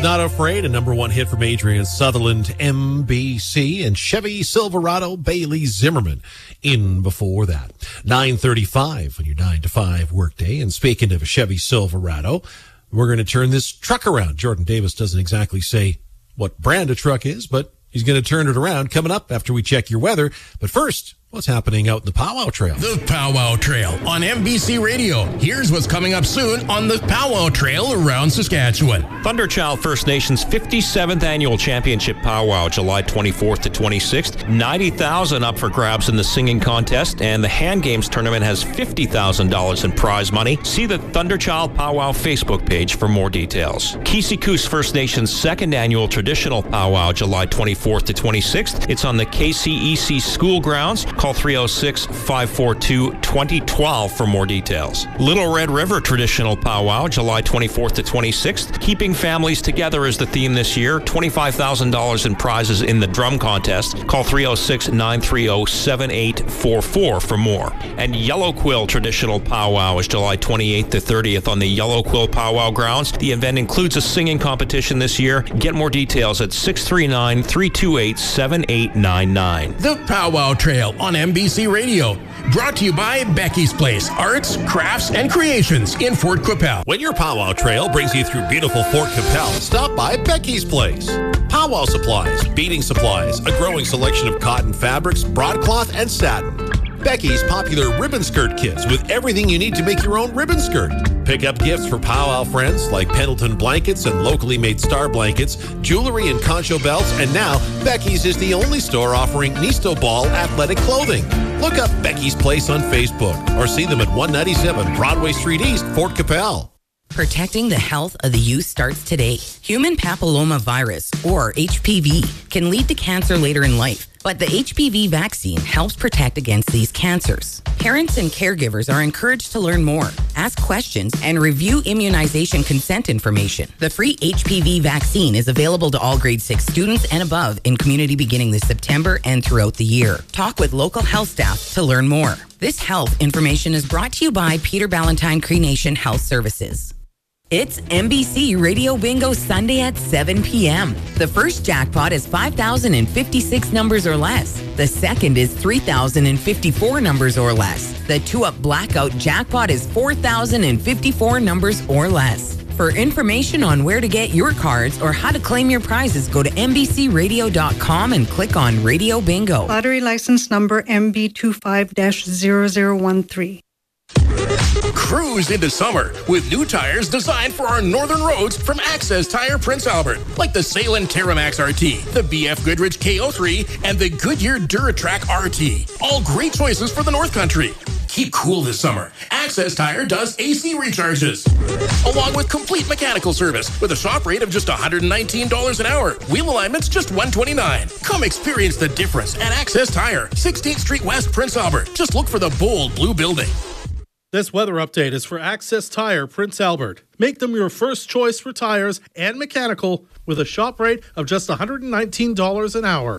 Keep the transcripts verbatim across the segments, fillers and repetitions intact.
Not Afraid, a number one hit from Adrian Sutherland, M B C, and Chevy Silverado, Bailey Zimmerman in before that. nine thirty-five on your nine to five workday. And speaking of a Chevy Silverado, we're going to turn this truck around. Jordan Davis doesn't exactly say what brand a truck is, but he's going to turn it around coming up after we check your weather. But first, what's happening out in the Powwow Trail? The Powwow Trail on M B C Radio. Here's what's coming up soon on the Powwow Trail around Saskatchewan. Thunderchild First Nations fifty-seventh Annual Championship Powwow, July twenty-fourth to twenty-sixth. ninety thousand dollars up for grabs in the singing contest, and the Hand Games tournament has fifty thousand dollars in prize money. See the Thunderchild Powwow Facebook page for more details. Kisiku's First Nations second Annual Traditional Powwow, July twenty-fourth to twenty-sixth. It's on the K C E C school grounds. Call three oh six, five four two, two oh one two for more details. Little Red River Traditional Powwow, July twenty-fourth to twenty-sixth. Keeping families together is the theme this year. twenty-five thousand dollars in prizes in the drum contest. Call three oh six, nine three oh, seven eight four four for more. And Yellow Quill Traditional Powwow is July twenty-eighth to thirtieth on the Yellow Quill Powwow grounds. The event includes a singing competition this year. Get more details at six three nine, three two eight, seven eight nine nine. The Powwow Trail on M B C Radio. Brought to you by Becky's Place, Arts, Crafts, and Creations in Fort Qu'Appelle. When your Powwow Trail brings you through beautiful Fort Qu'Appelle, stop by Becky's Place. Powwow supplies, beading supplies, a growing selection of cotton fabrics, broadcloth, and satin. Becky's popular ribbon skirt kits with everything you need to make your own ribbon skirt. Pick up gifts for powwow friends like Pendleton blankets and locally made star blankets, jewelry and concho belts, and now Becky's is the only store offering Nisto Ball athletic clothing. Look up Becky's Place on Facebook or see them at one ninety-seven Broadway Street East, Fort Qu'Appelle. Protecting the health of the youth starts today. Human papillomavirus, or H P V, can lead to cancer later in life, but the H P V vaccine helps protect against these cancers. Parents and caregivers are encouraged to learn more, ask questions, and review immunization consent information. The free H P V vaccine is available to all grade six students and above in community beginning this September and throughout the year. Talk with local health staff to learn more. This health information is brought to you by Peter Ballantyne Cree Nation Health Services. It's M B C Radio Bingo Sunday at seven p.m. The first jackpot is five thousand fifty-six numbers or less. The second is three thousand fifty-four numbers or less. The two-up blackout jackpot is four thousand fifty-four numbers or less. For information on where to get your cards or how to claim your prizes, go to M B C radio dot com and click on Radio Bingo. Lottery license number M B two five zero zero one three. Cruise into summer with new tires designed for our northern roads from Access Tire Prince Albert, like the Salem Terramax R T, the B F Goodrich K O three, and the Goodyear Duratrack R T. All great choices for the North Country. Keep cool this summer. Access Tire does A C recharges, along with complete mechanical service with a shop rate of just one hundred nineteen dollars an hour. Wheel alignment's just one hundred twenty-nine dollars. Come experience the difference at Access Tire, sixteenth Street West, Prince Albert. Just look for the bold blue building. This weather update is for Access Tire, Prince Albert. Make them your first choice for tires and mechanical with a shop rate of just one hundred nineteen dollars an hour.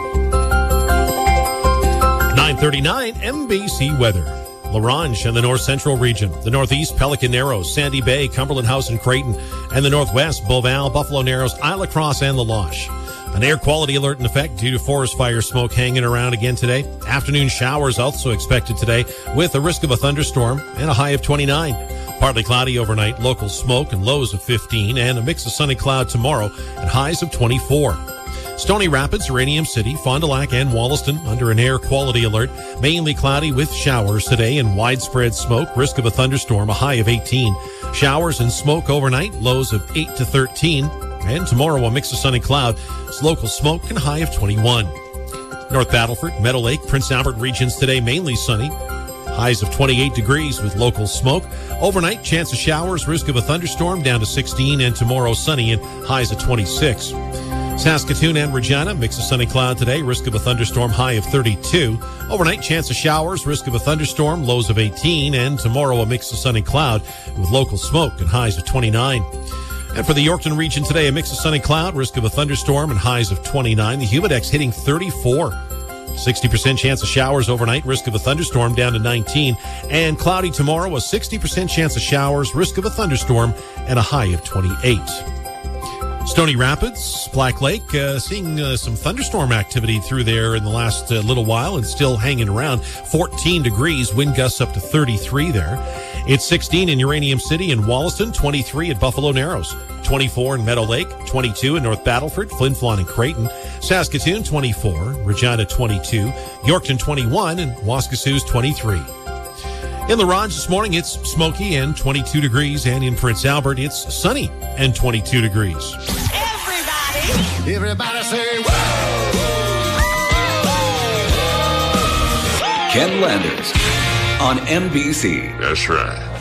nine thirty-nine M B C weather. La Ronge and the North Central region, the Northeast, Pelican Narrows, Sandy Bay, Cumberland House and Creighton, and the Northwest, Beauval, Buffalo Narrows, Isle Cross, and La Loche. An air quality alert in effect due to forest fire smoke hanging around again today. Afternoon showers also expected today with a risk of a thunderstorm and a high of twenty-nine. Partly cloudy overnight, local smoke and lows of fifteen, and a mix of sun and cloud tomorrow and highs of twenty-four. Stony Rapids, Uranium City, Fond du Lac, and Wollaston under an air quality alert. Mainly cloudy with showers today and widespread smoke. Risk of a thunderstorm, a high of eighteen. Showers and smoke overnight, lows of eight to thirteen. And tomorrow, a mix of sun and cloud. It's local smoke and high of twenty-one. North Battleford, Meadow Lake, Prince Albert regions today, mainly sunny. Highs of twenty-eight degrees with local smoke. Overnight, chance of showers, risk of a thunderstorm down to sixteen. And tomorrow, sunny and highs of twenty-six. Saskatoon and Regina, mix of sun and cloud today, risk of a thunderstorm, high of thirty-two. Overnight, chance of showers, risk of a thunderstorm, lows of eighteen. And tomorrow, a mix of sun and cloud with local smoke and highs of twenty-nine. And for the Yorkton region today, a mix of sun and cloud, risk of a thunderstorm and highs of twenty-nine. The humidex hitting thirty-four. sixty percent chance of showers overnight, risk of a thunderstorm down to nineteen. And cloudy tomorrow, a sixty percent chance of showers, risk of a thunderstorm, and a high of twenty-eight. Stony Rapids, Black Lake, uh, seeing uh, some thunderstorm activity through there in the last uh, little while and still hanging around. fourteen degrees, wind gusts up to thirty-three there. It's sixteen in Uranium City and Wollaston, twenty-three at Buffalo Narrows, twenty-four in Meadow Lake, twenty-two in North Battleford, Flin Flon and Creighton, Saskatoon twenty-four, Regina twenty-two, Yorkton twenty-one, and Waskasoo's twenty-three. In La Ronge this morning, it's smoky and twenty-two degrees, and in Prince Albert, it's sunny and twenty-two degrees. Everybody, everybody say whoa! Ken Landers on N B C. That's right.